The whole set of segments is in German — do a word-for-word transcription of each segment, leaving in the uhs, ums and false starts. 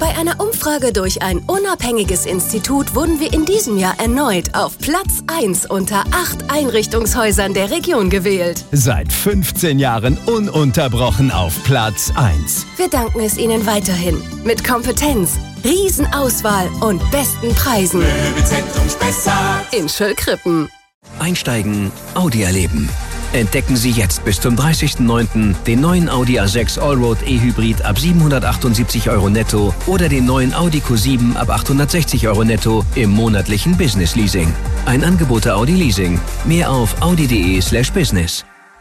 Bei einer Umfrage durch ein unabhängiges Institut wurden wir in diesem Jahr erneut auf Platz eins unter acht Einrichtungshäusern der Region gewählt. Seit fünfzehn Jahren ununterbrochen auf Platz eins. Wir danken es Ihnen weiterhin. Mit Kompetenz, Riesenauswahl und besten Preisen. Möbelzentrum Spessart in Schöllkrippen. Einsteigen, Audi erleben. Entdecken Sie jetzt bis zum dreißigsten neunten den neuen Audi A sechs Allroad E-Hybrid ab siebenhundertachtundsiebzig Euro netto oder den neuen Audi Q sieben ab achthundertsechzig Euro netto im monatlichen Business Leasing. Ein Angebot der Audi Leasing. Mehr auf audi.de slash business.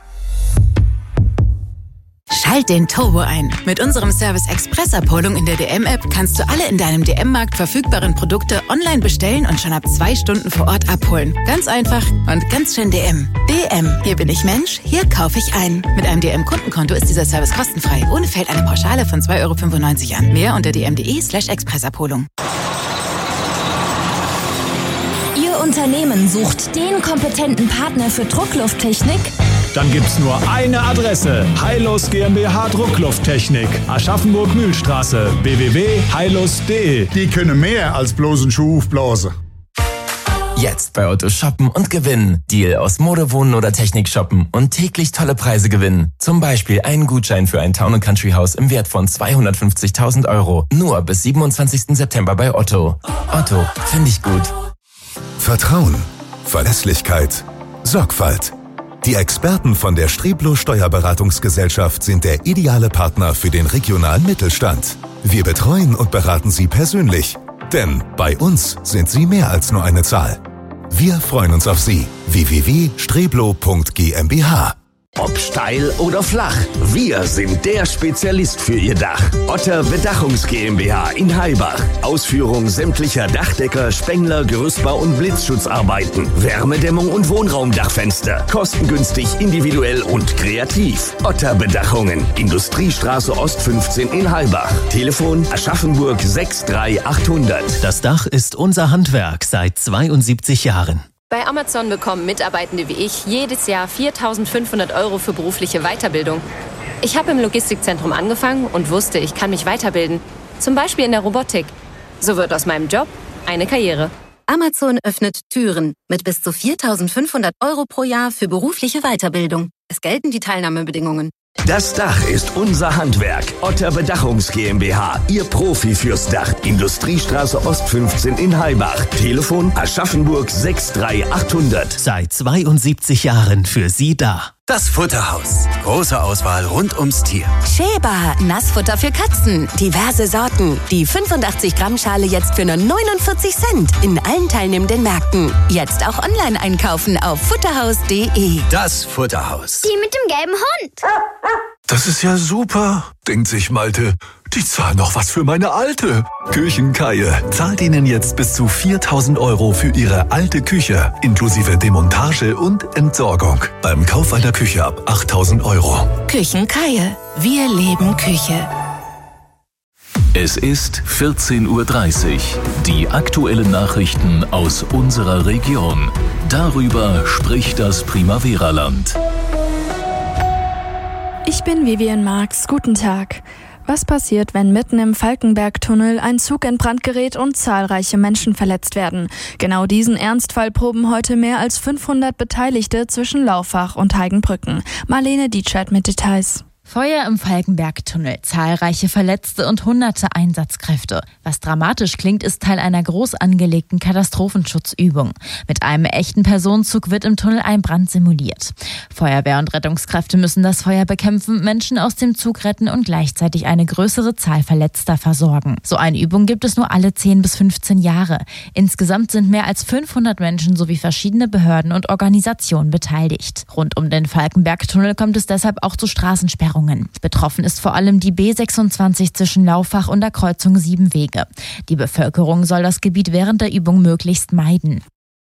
Schalt den Turbo ein. Mit unserem Service Express-Abholung in der D M-App kannst du alle in deinem D M-Markt verfügbaren Produkte online bestellen und schon ab zwei Stunden vor Ort abholen. Ganz einfach und ganz schön D M. D M, hier bin ich Mensch, hier kaufe ich ein. Mit einem D M-Kundenkonto ist dieser Service kostenfrei. Ohne fällt eine Pauschale von zwei Euro fünfundneunzig an. Mehr unter dm.de slash Expressabholung. Ihr Unternehmen sucht den kompetenten Partner für Drucklufttechnik? Dann gibt's nur eine Adresse. Heilos GmbH Drucklufttechnik. Aschaffenburg-Mühlstraße. w w w punkt heilos punkt de. Die können mehr als bloß einen Schuh aufblasen. Jetzt bei Otto shoppen und gewinnen. Deal aus Mode, Wohnen oder Technik shoppen und täglich tolle Preise gewinnen. Zum Beispiel einen Gutschein für ein Town and Country Haus im Wert von zweihundertfünfzigtausend Euro. Nur bis siebenundzwanzigsten September bei Otto. Otto, finde ich gut. Vertrauen, Verlässlichkeit, Sorgfalt. Die Experten von der Streblo Steuerberatungsgesellschaft sind der ideale Partner für den regionalen Mittelstand. Wir betreuen und beraten Sie persönlich, denn bei uns sind Sie mehr als nur eine Zahl. Wir freuen uns auf Sie. w w w punkt streblo punkt g m b h. Ob steil oder flach, wir sind der Spezialist für Ihr Dach. Otter Bedachungs GmbH in Heilbach. Ausführung sämtlicher Dachdecker, Spengler, Gerüstbau und Blitzschutzarbeiten. Wärmedämmung und Wohnraumdachfenster. Kostengünstig, individuell und kreativ. Otter Bedachungen. Industriestraße Ost fünfzehn in Heilbach. Telefon Aschaffenburg sechs drei achthundert. Das Dach ist unser Handwerk seit zweiundsiebzig Jahren. Bei Amazon bekommen Mitarbeitende wie ich jedes Jahr viertausendfünfhundert Euro für berufliche Weiterbildung. Ich habe im Logistikzentrum angefangen und wusste, ich kann mich weiterbilden. Zum Beispiel in der Robotik. So wird aus meinem Job eine Karriere. Amazon öffnet Türen mit bis zu viertausendfünfhundert Euro pro Jahr für berufliche Weiterbildung. Es gelten die Teilnahmebedingungen. Das Dach ist unser Handwerk. Otter Bedachungs GmbH, Ihr Profi fürs Dach. Industriestraße Ost fünfzehn in Heilbach. Telefon Aschaffenburg sechs drei achthundert. Seit zweiundsiebzig Jahren für Sie da. Das Futterhaus. Große Auswahl rund ums Tier. Sheba, Nassfutter für Katzen. Diverse Sorten. Die fünfundachtzig Gramm Schale jetzt für nur neunundvierzig Cent. In allen teilnehmenden Märkten. Jetzt auch online einkaufen auf futterhaus punkt de. Das Futterhaus. Die mit dem gelben Hund. Das ist ja super, denkt sich Malte. Die zahlen noch was für meine Alte. Küchenkaie zahlt Ihnen jetzt bis zu viertausend Euro für Ihre alte Küche, inklusive Demontage und Entsorgung. Beim Kauf einer Küche ab achttausend Euro. Küchenkaie. Wir leben Küche. Es ist vierzehn Uhr dreißig. Die aktuellen Nachrichten aus unserer Region. Darüber spricht das Primavera-Land. Ich bin Vivian Marx. Guten Tag. Was passiert, wenn mitten im Falkenberg-Tunnel ein Zug in Brand gerät und zahlreiche Menschen verletzt werden? Genau diesen Ernstfall proben heute mehr als fünfhundert Beteiligte zwischen Laufach und Heigenbrücken. Marlene Dietschert mit Details. Feuer im Falkenberg-Tunnel, zahlreiche Verletzte und hunderte Einsatzkräfte. Was dramatisch klingt, ist Teil einer groß angelegten Katastrophenschutzübung. Mit einem echten Personenzug wird im Tunnel ein Brand simuliert. Feuerwehr und Rettungskräfte müssen das Feuer bekämpfen, Menschen aus dem Zug retten und gleichzeitig eine größere Zahl Verletzter versorgen. So eine Übung gibt es nur alle zehn bis fünfzehn Jahre. Insgesamt sind mehr als fünfhundert Menschen sowie verschiedene Behörden und Organisationen beteiligt. Rund um den Falkenberg-Tunnel kommt es deshalb auch zu Straßensperrungen. Betroffen ist vor allem die B sechsundzwanzig zwischen Laufach und der Kreuzung Siebenwege. Die Bevölkerung soll das Gebiet während der Übung möglichst meiden.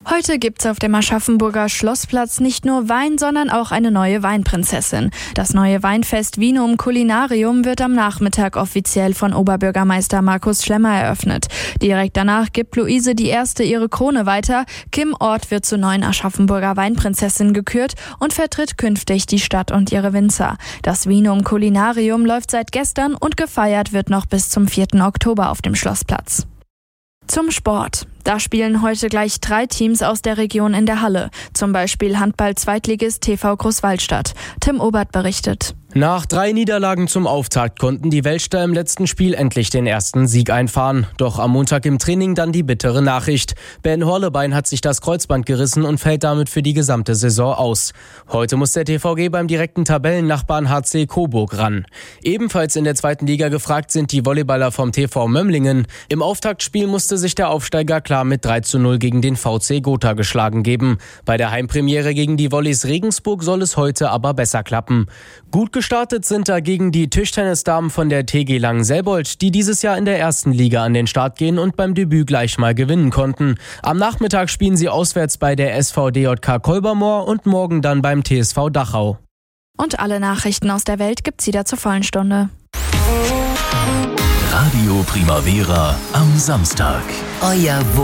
Heute gibt's auf dem Aschaffenburger Schlossplatz nicht nur Wein, sondern auch eine neue Weinprinzessin. Das neue Weinfest Vinum Culinarium wird am Nachmittag offiziell von Oberbürgermeister Markus Schlemmer eröffnet. Direkt danach gibt Luise die Erste ihre Krone weiter. Kim Ort wird zur neuen Aschaffenburger Weinprinzessin gekürt und vertritt künftig die Stadt und ihre Winzer. Das Vinum Culinarium läuft seit gestern und gefeiert wird noch bis zum vierten Oktober auf dem Schlossplatz. Zum Sport. Da spielen heute gleich drei Teams aus der Region in der Halle. Zum Beispiel Handball-Zweitligist T V Großwaldstadt. Tim Obert berichtet. Nach drei Niederlagen zum Auftakt konnten die Welschter im letzten Spiel endlich den ersten Sieg einfahren. Doch am Montag im Training dann die bittere Nachricht. Ben Horlebein hat sich das Kreuzband gerissen und fällt damit für die gesamte Saison aus. Heute muss der T V G beim direkten Tabellennachbarn H C Coburg ran. Ebenfalls in der zweiten Liga gefragt sind die Volleyballer vom T V Mömlingen. Im Auftaktspiel musste sich der Aufsteiger klar mit drei zu null gegen den V C Gotha geschlagen geben. Bei der Heimpremiere gegen die Volleys Regensburg soll es heute aber besser klappen. Gut gestartet sind dagegen die Tischtennisdamen von der T G Langenselbold, die dieses Jahr in der ersten Liga an den Start gehen und beim Debüt gleich mal gewinnen konnten. Am Nachmittag spielen sie auswärts bei der S V D J K Kolbermoor und morgen dann beim T S V Dachau. Und alle Nachrichten aus der Welt gibt's wieder zur vollen Stunde. Radio Primavera am Samstag. Euer